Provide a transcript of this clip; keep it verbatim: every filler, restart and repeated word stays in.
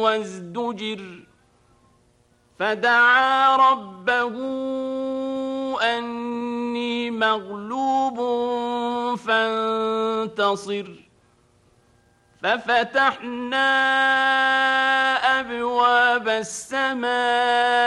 وازدجر فدعا ربه أني مغلوب فانتصر ففتحنا أبواب السماء